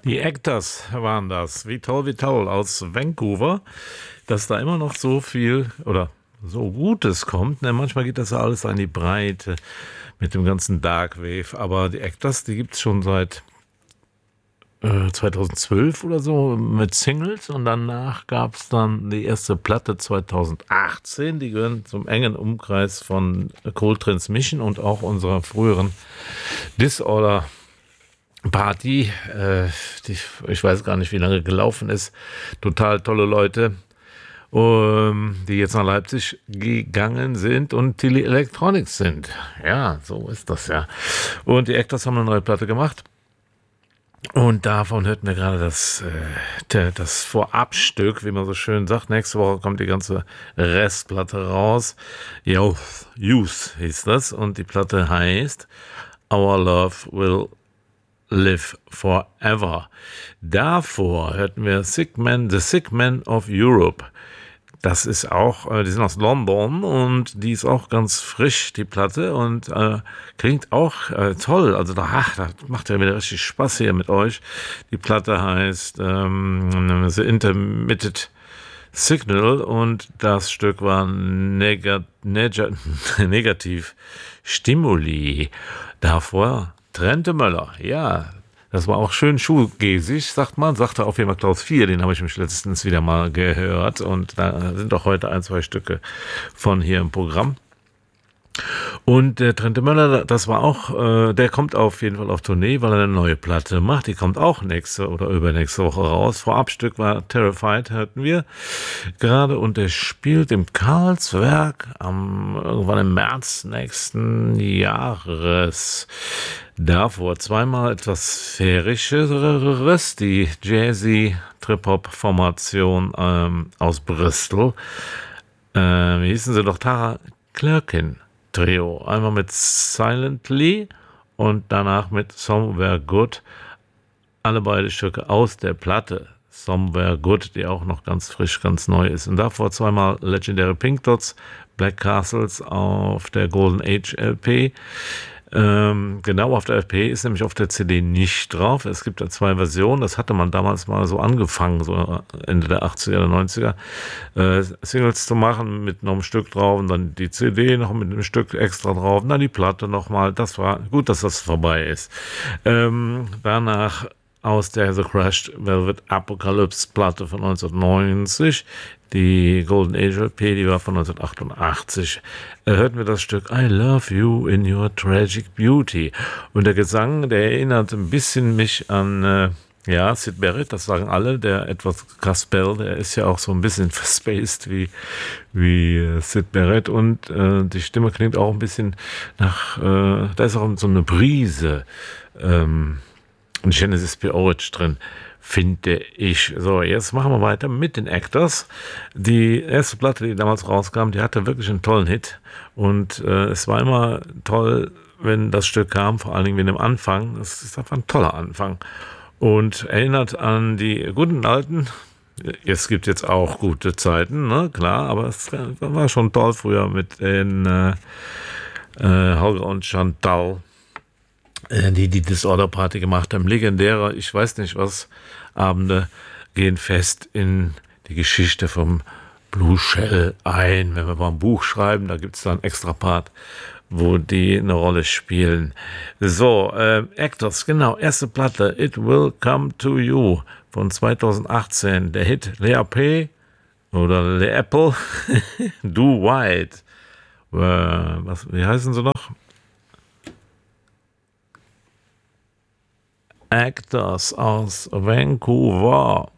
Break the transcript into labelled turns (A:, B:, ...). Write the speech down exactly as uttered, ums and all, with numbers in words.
A: Die Actors waren das. Wie toll, wie toll aus Vancouver, dass da immer noch so viel oder so Gutes kommt. Ne? Manchmal geht das ja alles an die Breite mit dem ganzen Dark Wave. Aber die Actors, die gibt es schon seit äh, zweitausendzwölf oder so mit Singles. Und danach gab es dann die erste Platte zweitausendachtzehn. Die gehören zum engen Umkreis von Cold Transmission und auch unserer früheren Disorder Party, äh, die, ich weiß gar nicht, wie lange gelaufen ist. Total tolle Leute, um, die jetzt nach Leipzig gegangen sind und Tilly Electronics sind. Ja, so ist das ja. Und die Actors haben eine neue Platte gemacht. Und davon hörten wir gerade das, äh, das Vorabstück, wie man so schön sagt. Nächste Woche kommt die ganze Restplatte raus. Youth, Youth hieß das. Und die Platte heißt Our Love Will Live Forever. Davor hörten wir Sick Man, The Sick Man of Europe. Das ist auch, äh, die sind aus London und die ist auch ganz frisch, die Platte, und äh, klingt auch äh, toll. Also da, ach, da macht ja wieder richtig Spaß hier mit euch. Die Platte heißt ähm, The Intermittent Signal und das Stück war Neg- Neg- Negativ Stimuli. Davor Trente Möller, ja, das war auch schön schulgesig, sagt man, sagte auf jeden Fall Klaus vier, den habe ich mich letztens wieder mal gehört und da sind auch heute ein, zwei Stücke von hier im Programm. Und der Trente Möller, das war auch, äh, der kommt auf jeden Fall auf Tournee, weil er eine neue Platte macht. Die kommt auch nächste oder übernächste Woche raus. Vorabstück war Terrified, hörten wir gerade. Und der spielt im Karlswerk am irgendwann im März nächsten Jahres. Davor zweimal etwas Sphärischeres, die Jazzy Trip-Hop-Formation ähm, aus Bristol. Äh, wie hießen sie doch? Tara Klirkin Trio. Einmal mit Silently und danach mit Somewhere Good. Alle beide Stücke aus der Platte Somewhere Good, die auch noch ganz frisch, ganz neu ist. Und davor zweimal Legendary Pink Dots, Black Castles auf der Golden Age L P. Ähm, genau, auf der L P ist nämlich auf der C D nicht drauf. Es gibt ja zwei Versionen. Das hatte man damals mal so angefangen, so Ende der achtziger oder neunziger, äh, Singles zu machen mit noch einem Stück drauf und dann die C D noch mit einem Stück extra drauf und dann die Platte nochmal. Das war gut, dass das vorbei ist. Ähm, danach aus der The Crushed Velvet Apocalypse Platte von neunzehnhundertneunzig. Die Golden Age L P, die war von neunzehnhundertachtundachtzig. Da hörten wir das Stück I Love You in Your Tragic Beauty. Und der Gesang, der erinnert ein bisschen mich an, äh, ja, Syd Barrett, das sagen alle, der etwas Caspell, der ist ja auch so ein bisschen verspaced wie, wie äh, Syd Barrett. Und äh, die Stimme klingt auch ein bisschen nach, äh, da ist auch so eine Brise, ähm, Genesis P. Orridge drin, finde ich. So, jetzt machen wir weiter mit den Actors. Die erste Platte, die damals rauskam, die hatte wirklich einen tollen Hit. Und äh, es war immer toll, wenn das Stück kam, vor allen Dingen mit dem Anfang. Es ist einfach ein toller Anfang. Und erinnert an die guten alten, es gibt jetzt auch gute Zeiten, ne, klar, aber es war schon toll früher mit den äh, äh, Holger und Chantal, die die Disorder Party gemacht haben. Legendäre, ich weiß nicht was, Abende gehen fest in die Geschichte vom Blue Shell ein. Wenn wir mal ein Buch schreiben, da gibt es da einen extra Part, wo die eine Rolle spielen. So, äh, Actors, genau, erste Platte, It Will Come to You von zweitausendachtzehn. Der Hit Lea P. oder Le Apple, Do White. Äh, was, wie heißen sie noch? Actors aus Vancouver.